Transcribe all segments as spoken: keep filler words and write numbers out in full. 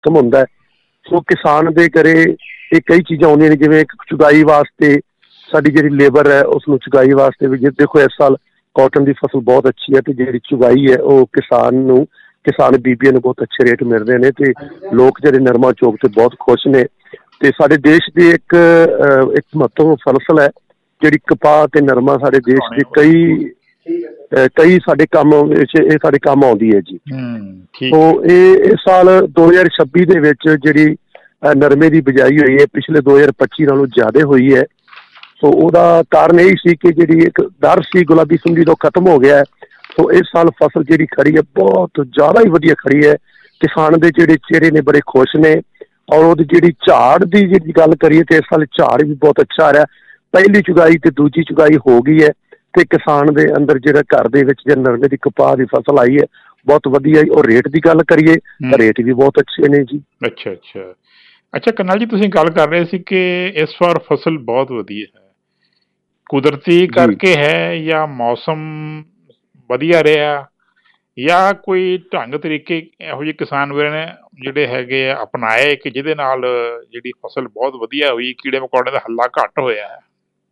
ਖਤਮ ਹੁੰਦਾ ਹੈ। ਸੋ ਕਿਸਾਨ ਦੇ ਘਰੇ ਇਹ ਕਈ ਚੀਜ਼ਾਂ ਆਉਂਦੀਆਂ ਨੇ, ਜਿਵੇਂ ਇੱਕ ਚੁਗਾਈ ਵਾਸਤੇ ਸਾਡੀ ਜਿਹੜੀ ਲੇਬਰ ਹੈ ਉਸਨੂੰ ਚੁਗਾਈ ਵਾਸਤੇ ਵੀ, ਜੇ ਦੇਖੋ ਇਸ ਸਾਲ ਕਾਟਨ ਦੀ ਫਸਲ ਬਹੁਤ ਅੱਛੀ ਹੈ, ਤੇ ਜਿਹੜੀ ਚੁਗਾਈ ਹੈ ਉਹ ਕਿਸਾਨ ਨੂੰ ਕਿਸਾਨ ਬੀਬੀਆਂ ਨੂੰ ਬਹੁਤ ਅੱਛੇ ਰੇਟ ਮਿਲ ਰਹੇ ਨੇ, ਤੇ ਲੋਕ ਜਿਹੜੇ ਨਰਮਾ ਚੌਕ ਤੇ ਬਹੁਤ ਖੁਸ਼ ਨੇ। ਤੇ ਸਾਡੇ ਦੇਸ਼ ਦੀ ਇੱਕ ਇੱਕ ਮਹੱਤਵਪੂਰਨ ਫਸਲ ਹੈ ਜਿਹੜੀ ਕਪਾਹ ਤੇ ਨਰਮਾ, ਸਾਡੇ ਦੇਸ਼ ਦੇ ਕਈ ਕਈ ਸਾਡੇ ਕੰਮ ਵਿੱਚ ਇਹ ਸਾਡੇ ਕੰਮ ਆਉਂਦੀ ਹੈ ਜੀ। ਸੋ ਇਹ ਇਸ ਸਾਲ ਦੋ ਹਜ਼ਾਰ ਛੱਬੀ ਦੇ ਵਿੱਚ ਜਿਹੜੀ ਨਰਮੇ ਦੀ ਬਿਜਾਈ ਹੋਈ ਹੈ ਪਿਛਲੇ ਦੋ ਹਜ਼ਾਰ ਪੱਚੀ ਨਾਲੋਂ ਜ਼ਿਆਦਾ ਹੋਈ ਹੈ। ਸੋ ਉਹਦਾ ਕਾਰਨ ਇਹ ਸੀ ਕਿ ਜਿਹੜੀ ਇੱਕ ਡਰ ਸੀ ਗੁਲਾਬੀ ਸੁੰਡੀ ਤੋਂ ਖਤਮ ਹੋ ਗਿਆ ਹੈ। ਸੋ ਇਸ ਸਾਲ ਫਸਲ ਜਿਹੜੀ ਖੜੀ ਹੈ ਬਹੁਤ ਜ਼ਿਆਦਾ ਹੀ ਵਧੀਆ ਖੜੀ ਹੈ। ਕਿਸਾਨ ਦੇ ਜਿਹੜੇ ਚਿਹਰੇ ਨੇ ਬੜੇ ਖੁਸ਼ ਨੇ, ਔਰ ਉਹਦੀ ਜਿਹੜੀ ਝਾੜ ਦੀ ਜਿਹੜੀ ਗੱਲ ਕਰੀਏ ਤਾਂ ਇਸ ਸਾਲ ਝਾੜ ਵੀ ਬਹੁਤ ਅੱਛਾ ਆ ਰਿਹਾ। ਪਹਿਲੀ ਚੁਗਾਈ ਤੇ ਦੂਜੀ ਚੁਗਾਈ ਹੋ ਗਈ ਹੈ, ਤੇ ਕਿਸਾਨ ਦੇ ਅੰਦਰ ਜਿਹੜਾ ਘਰ ਦੇ ਵਿੱਚ ਜਿਹੜਾ ਨਰਮੇ ਦੀ ਕਪਾਹ ਦੀ ਫਸਲ ਆਈ ਹੈ ਬਹੁਤ ਵਧੀਆ। ਔਰ ਰੇਟ ਦੀ ਗੱਲ ਕਰੀਏ ਤਾਂ ਰੇਟ ਵੀ ਬਹੁਤ ਅੱਛੇ ਨੇ ਜੀ। ਅੱਛਾ ਅੱਛਾ ਅੱਛਾ ਕਰਨੈਲ ਜੀ, ਤੁਸੀਂ ਗੱਲ ਕਰ ਰਹੇ ਸੀ ਕਿ ਇਸ ਵਾਰ ਫਸਲ ਬਹੁਤ ਵਧੀਆ ਹੈ, ਕੁਦਰਤੀ ਕਰਕੇ ਹੈ ਜਾਂ ਮੌਸਮ ਵਧੀਆ ਰਿਹਾ, ਜਾਂ ਕੋਈ ਢੰਗ ਤਰੀਕੇ ਇਹੋ ਜਿਹੇ ਕਿਸਾਨ ਵੀਰਾਂ ਨੇ ਜਿਹੜੇ ਹੈਗੇ ਆ ਅਪਣਾਏ ਕਿ ਜਿਹਦੇ ਨਾਲ ਜਿਹੜੀ ਫਸਲ ਬਹੁਤ ਵਧੀਆ ਹੋਈ, ਕੀੜੇ ਮਕੌੜੇ ਦਾ ਹੱਲਾ ਘੱਟ ਹੋਇਆ ਹੈ?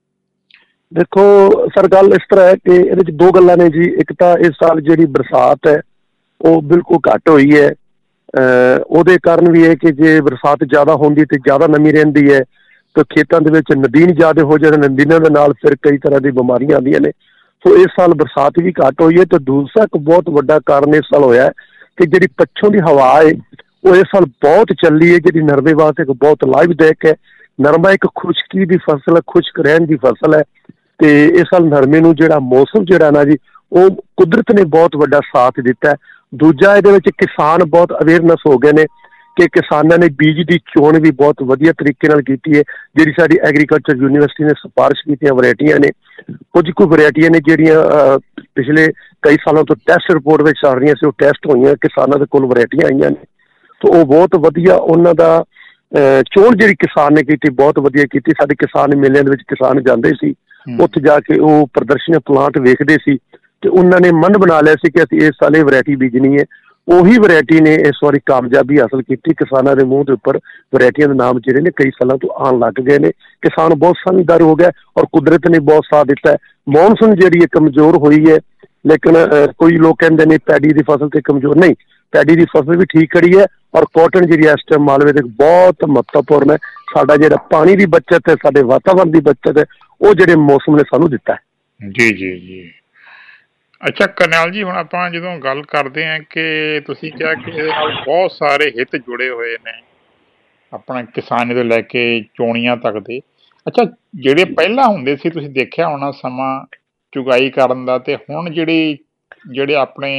ਦੇਖੋ ਸਰ, ਗੱਲ ਇਸ ਤਰ੍ਹਾਂ ਹੈ ਕਿ ਇਹਦੇ 'ਚ ਦੋ ਗੱਲਾਂ ਨੇ ਜੀ। ਇੱਕ ਤਾਂ ਇਸ ਸਾਲ ਜਿਹੜੀ ਬਰਸਾਤ ਹੈ ਉਹ ਬਿਲਕੁਲ ਘੱਟ ਹੋਈ ਹੈ। ਉਹਦੇ ਕਾਰਨ ਵੀ ਹੈ ਕਿ ਜੇ ਬਰਸਾਤ ਜ਼ਿਆਦਾ ਹੁੰਦੀ ਤਾਂ ਜ਼ਿਆਦਾ ਨਮੀ ਰਹਿੰਦੀ ਹੈ, ਤਾਂ ਖੇਤਾਂ ਦੇ ਵਿੱਚ ਨਦੀਨ ਜ਼ਿਆਦਾ ਹੋ ਜਾਂਦੇ, ਨਦੀਨਾਂ ਦੇ ਨਾਲ ਫਿਰ ਕਈ ਤਰ੍ਹਾਂ ਦੀ ਬਿਮਾਰੀਆਂ ਆਉਂਦੀਆਂ ਨੇ। ਸੋ ਇਸ ਸਾਲ ਬਰਸਾਤ ਵੀ ਘੱਟ ਹੋਈ ਹੈ। ਅਤੇ ਦੂਸਰਾ ਇੱਕ ਬਹੁਤ ਵੱਡਾ ਕਾਰਨ ਇਸ ਸਾਲ ਹੋਇਆ ਕਿ ਜਿਹੜੀ ਪੱਛੋਂ ਦੀ ਹਵਾ ਹੈ ਉਹ ਇਸ ਸਾਲ ਬਹੁਤ ਚੱਲੀ ਹੈ, ਜਿਹੜੀ ਨਰਮੇ ਵਾਸਤੇ ਇੱਕ ਬਹੁਤ ਲਾਭਦਾਇਕ ਹੈ। ਨਰਮਾ ਇੱਕ ਖੁਸ਼ਕੀ ਦੀ ਫਸਲ ਹੈ, ਖੁਸ਼ਕ ਰਹਿਣ ਦੀ ਫਸਲ ਹੈ। ਅਤੇ ਇਸ ਸਾਲ ਨਰਮੇ ਨੂੰ ਜਿਹੜਾ ਮੌਸਮ ਜਿਹੜਾ ਨਾ ਜੀ ਉਹ ਕੁਦਰਤ ਨੇ ਬਹੁਤ ਵੱਡਾ ਸਾਥ ਦਿੱਤਾ। ਦੂਜਾ ਇਹਦੇ ਵਿੱਚ ਕਿਸਾਨ ਬਹੁਤ ਅਵੇਅਰਨੈਸ ਹੋ ਗਏ ਨੇ ਕਿ ਕਿਸਾਨਾਂ ਨੇ ਬੀਜ ਦੀ ਚੋਣ ਵੀ ਬਹੁਤ ਵਧੀਆ ਤਰੀਕੇ ਨਾਲ ਕੀਤੀ ਹੈ। ਜਿਹੜੀ ਸਾਡੀ ਐਗਰੀਕਲਚਰ ਯੂਨੀਵਰਸਿਟੀ ਨੇ ਸਿਫਾਰਿਸ਼ ਕੀਤੀਆਂ ਵਰਾਇਟੀਆਂ ਨੇ, ਕੁਝ ਕੁ ਵਰਾਇਟੀਆਂ ਨੇ ਜਿਹੜੀਆਂ ਪਿਛਲੇ ਕਈ ਸਾਲਾਂ ਤੋਂ ਟੈਸਟ ਰਿਪੋਰਟ ਵਿੱਚ ਚੱਲ ਰਹੀਆਂ ਸੀ, ਉਹ ਟੈਸਟ ਹੋਈਆਂ, ਕਿਸਾਨਾਂ ਦੇ ਕੋਲ ਵਰਾਇਟੀਆਂ ਆਈਆਂ ਨੇ। ਤਾਂ ਉਹ ਬਹੁਤ ਵਧੀਆ ਉਹਨਾਂ ਦਾ ਚੋਣ ਜਿਹੜੀ ਕਿਸਾਨ ਨੇ ਕੀਤੀ ਬਹੁਤ ਵਧੀਆ ਕੀਤੀ। ਸਾਡੇ ਕਿਸਾਨ ਮੇਲਿਆਂ ਦੇ ਵਿੱਚ ਕਿਸਾਨ ਜਾਂਦੇ ਸੀ, ਉੱਥੇ ਜਾ ਕੇ ਉਹ ਪ੍ਰਦਰਸ਼ਨੀ ਪਲਾਂਟ ਵੇਖਦੇ ਸੀ, ਤੇ ਉਹਨਾਂ ਨੇ ਮਨ ਬਣਾ ਲਿਆ ਸੀ ਕਿ ਅਸੀਂ ਇਸ ਸਾਲ ਇਹ ਵਰਾਇਟੀ ਬੀਜਣੀ ਹੈ। ਉਹੀ ਵਰਾਇਟੀ ਨੇ ਇਸ ਵਾਰੀ ਕਾਮਯਾਬੀ ਹਾਸਲ ਕੀਤੀ। ਕਿਸਾਨਾਂ ਦੇ ਮੂੰਹ ਦੇ ਉੱਪਰ ਵਰਾਇਟੀਆਂ ਦੇ ਨਾਮ ਜਿਹੜੇ ਨੇ ਕਈ ਸਾਲਾਂ ਤੋਂ ਆਉਣ ਲੱਗ ਗਏ ਨੇ। ਕਿਸਾਨ ਬਹੁਤ ਸਮਝਦਾਰ ਹੋ ਗਿਆ, ਔਰ ਕੁਦਰਤ ਨੇ ਬਹੁਤ ਸਾਥ ਦਿੱਤਾ ਹੈ। ਮੌਨਸੂਨ ਜਿਹੜੀ ਹੈ ਕਮਜ਼ੋਰ ਹੋਈ ਹੈ, ਲੇਕਿਨ ਕੋਈ ਲੋਕ ਕਹਿੰਦੇ ਨੇ ਪੈਡੀ ਦੀ ਫਸਲ ਤੇ ਕਮਜ਼ੋਰ ਨਹੀਂ, ਪੈਡੀ ਦੀ ਫਸਲ ਵੀ ਠੀਕ ਖੜੀ ਹੈ। ਔਰ ਕਾਟਨ ਜਿਹੜੀ ਇਸ ਟਾਈਮ ਮਾਲਵੇ ਦੇ ਬਹੁਤ ਮਹੱਤਵਪੂਰਨ ਹੈ। ਸਾਡਾ ਜਿਹੜਾ ਪਾਣੀ ਦੀ ਬੱਚਤ ਹੈ, ਸਾਡੇ ਵਾਤਾਵਰਨ ਦੀ ਬੱਚਤ ਹੈ, ਉਹ ਜਿਹੜੇ ਮੌਸਮ ਨੇ ਸਾਨੂੰ ਦਿੱਤਾ ਹੈ। ਜੀ ਜੀ ਜੀ ਅੱਛਾ ਕਰਨੈਲ ਜੀ, ਹੁਣ ਆਪਾਂ ਜਦੋਂ ਗੱਲ ਕਰਦੇ ਹਾਂ ਕਿ ਤੁਸੀਂ ਕਿਹਾ ਕਿ ਇਹਦੇ ਨਾਲ ਬਹੁਤ ਸਾਰੇ ਹਿੱਤ ਜੁੜੇ ਹੋਏ ਨੇ, ਆਪਣਾ ਕਿਸਾਨੀ ਤੋਂ ਲੈ ਕੇ ਚੋਣੀਆਂ ਤੱਕ ਦੇ। ਅੱਛਾ, ਜਿਹੜੇ ਪਹਿਲਾਂ ਹੁੰਦੇ ਸੀ ਤੁਸੀਂ ਦੇਖਿਆ ਹੋਣਾ ਸਮਾਂ ਚੁਗਾਈ ਕਰਨ ਦਾ, ਤੇ ਹੁਣ ਜਿਹੜੀ ਜਿਹੜੇ ਆਪਣੇ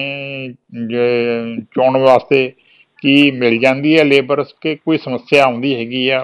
ਚੋਣ ਵਾਸਤੇ ਕੀ ਮਿਲ ਜਾਂਦੀ ਹੈ ਲੇਬਰ, ਕਿ ਕੋਈ ਸਮੱਸਿਆ ਆਉਂਦੀ ਹੈਗੀ ਆ?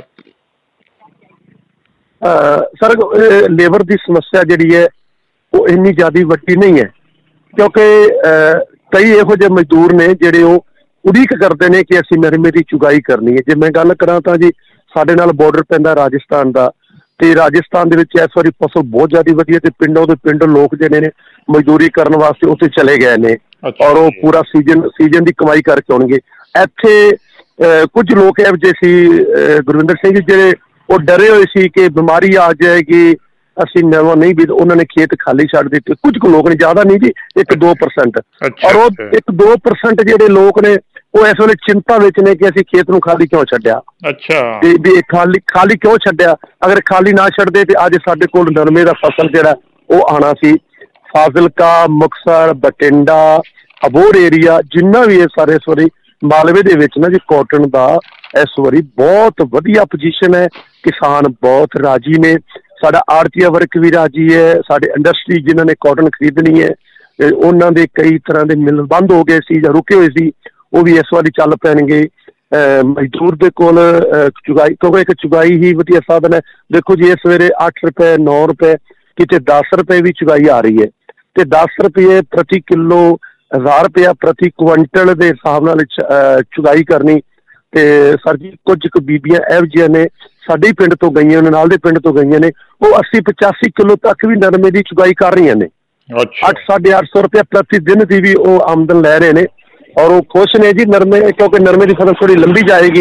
ਸਰ, ਲੇਬਰ ਦੀ ਸਮੱਸਿਆ ਜਿਹੜੀ ਹੈ ਉਹ ਇੰਨੀ ਜ਼ਿਆਦਾ ਵੱਡੀ ਨਹੀਂ ਹੈ, ਕਿਉਂਕਿ ਕਈ ਇਹੋ ਜਿਹੇ ਮਜ਼ਦੂਰ ਨੇ ਜਿਹੜੇ ਉਹ ਉਡੀਕ ਕਰਦੇ ਨੇ ਕਿ ਅਸੀਂ ਨਰਮੇ ਦੀ ਚੁਗਾਈ ਕਰਨੀ ਹੈ। ਜੇ ਮੈਂ ਗੱਲ ਕਰਾਂ ਤਾਂ ਜੀ ਸਾਡੇ ਨਾਲ ਬਾਰਡਰ ਪੈਂਦਾ ਰਾਜਸਥਾਨ ਦਾ, ਤੇ ਰਾਜਸਥਾਨ ਦੇ ਵਿੱਚ ਇਸ ਵਾਰੀ ਫਸਲ ਬਹੁਤ ਜ਼ਿਆਦਾ ਵਧੀਆ, ਤੇ ਪਿੰਡੋਂ ਦੇ ਪਿੰਡ ਲੋਕ ਜਿਹੜੇ ਨੇ ਮਜ਼ਦੂਰੀ ਕਰਨ ਵਾਸਤੇ ਉੱਥੇ ਚਲੇ ਗਏ ਨੇ, ਔਰ ਉਹ ਪੂਰਾ ਸੀਜ਼ਨ ਸੀਜ਼ਨ ਦੀ ਕਮਾਈ ਕਰਕੇ ਆਉਣਗੇ। ਇੱਥੇ ਕੁਝ ਲੋਕ ਇਹੋ ਜਿਹੇ ਸੀ ਗੁਰਵਿੰਦਰ ਸਿੰਘ ਜੀ, ਜਿਹੜੇ ਉਹ ਡਰੇ ਹੋਏ ਸੀ ਕਿ ਬਿਮਾਰੀ ਆ ਜਾਏਗੀ, ਅਸੀਂ ਨਰਮਾ ਨਹੀਂ ਬੀਜ, ਉਹਨਾਂ ਨੇ ਖੇਤ ਖਾਲੀ ਛੱਡ ਦਿੱਤੇ। ਕੁਝ ਕੁ ਲੋਕ ਨੇ, ਜ਼ਿਆਦਾ ਨਹੀਂ ਜੀ, ਇੱਕ ਦੋ ਪਰਸੈਂਟ। ਔਰ ਉਹ ਇੱਕ ਦੋ ਪਰਸੈਂਟ ਜਿਹੜੇ ਲੋਕ ਨੇ ਉਹ ਇਸ ਵੇਲੇ ਚਿੰਤਾ ਵਿੱਚ ਨੇ ਕਿ ਅਸੀਂ ਖੇਤ ਨੂੰ ਖਾਲੀ ਕਿਉਂ ਛੱਡਿਆ। ਅੱਛਾ, ਤੇ ਵੀ ਖਾਲੀ ਖਾਲੀ ਕਿਉਂ ਛੱਡਿਆ? ਅਗਰ ਖਾਲੀ ਨਾ ਛੱਡਦੇ ਤੇ ਅੱਜ ਸਾਡੇ ਕੋਲ ਨਰਮੇ ਦਾ ਫਸਲ ਜਿਹੜਾ ਉਹ ਆਉਣਾ ਸੀ। ਫਾਜ਼ਿਲਕਾ, ਮੁਕਤਸਰ, ਬਠਿੰਡਾ, ਅਬੋਹਰ ਏਰੀਆ ਜਿੰਨਾ ਵੀ ਹੈ ਸਾਰੇ ਇਸ ਵਾਰੀ ਮਾਲਵੇ ਦੇ ਵਿੱਚ ਨਾ ਜੀ ਕਾਟਨ ਦਾ ਇਸ ਵਾਰੀ ਬਹੁਤ ਵਧੀਆ ਪੋਜੀਸ਼ਨ ਹੈ। ਕਿਸਾਨ ਬਹੁਤ ਰਾਜੀ ਨੇ, ਸਾਡਾ ਆੜਤੀਆ ਵਰਗ ਵੀ ਰਾਜੀ ਹੈ, ਸਾਡੇ ਇੰਡਸਟਰੀ ਜਿਨ੍ਹਾਂ ਨੇ ਕਾਟਨ ਖਰੀਦਣੀ ਹੈ ਉਹਨਾਂ ਦੇ ਕਈ ਤਰ੍ਹਾਂ ਦੇ ਮਿਲ ਬੰਦ ਹੋ ਗਏ ਸੀ ਜਾਂ ਰੁਕੇ ਹੋਏ ਸੀ, ਉਹ ਵੀ ਇਸ ਵਾਰੀ ਚੱਲ ਪੈਣਗੇ। ਮਜ਼ਦੂਰ ਦੇ ਕੋਲ ਚੁਗਾਈ, ਕਿਉਂਕਿ ਇੱਕ ਚੁਗਾਈ ਹੀ ਵਧੀਆ ਸਾਧਨ ਹੈ। ਦੇਖੋ ਜੀ, ਇਸ ਸਵੇਰੇ ਅੱਠ ਰੁਪਏ ਨੌ ਰੁਪਏ ਕਿਤੇ ਦਸ ਰੁਪਏ ਵੀ ਚੁਗਾਈ ਆ ਰਹੀ ਹੈ, ਤੇ ਦਸ ਰੁਪਏ ਪ੍ਰਤੀ ਕਿੱਲੋ, ਹਜ਼ਾਰ ਰੁਪਇਆ ਪ੍ਰਤੀ ਕੁਇੰਟਲ ਦੇ ਹਿਸਾਬ ਨਾਲ ਚੁਗਾਈ ਕਰਨੀ। ਤੇ ਸਰ ਜੀ, ਕੁਝ ਕੁ ਬੀਬੀਆਂ ਇਹੋ ਜਿਹੀਆਂ ਨੇ ਸਾਡੇ ਹੀ ਪਿੰਡ ਤੋਂ ਗਈਆਂ ਨੇ, ਨਾਲ ਦੇ ਪਿੰਡ ਤੋਂ ਗਈਆਂ ਨੇ, ਉਹ ਅੱਸੀ ਪਚਾਸੀ ਕਿੱਲੋ ਤੱਕ ਵੀ ਨਰਮੇ ਦੀ ਚੁਗਾਈ ਕਰ ਰਹੀਆਂ ਨੇ। ਅੱਠ ਸਾਢੇ ਅੱਠ ਸੌ ਰੁਪਇਆ ਪ੍ਰਤੀ ਦਿਨ ਦੀ ਵੀ ਉਹ ਆਮਦਨ ਲੈ ਰਹੇ ਨੇ, ਔਰ ਉਹ ਖੁਸ਼ ਨੇ ਜੀ ਨਰਮੇ, ਕਿਉਂਕਿ ਨਰਮੇ ਦੀ ਫਸਲ ਥੋੜੀ ਲੰਬੀ ਜਾਏਗੀ।